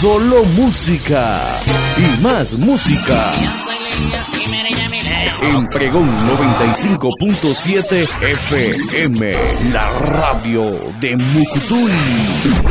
Solo música y más música. En Pregón 95.7 FM, la radio de Mucutuy.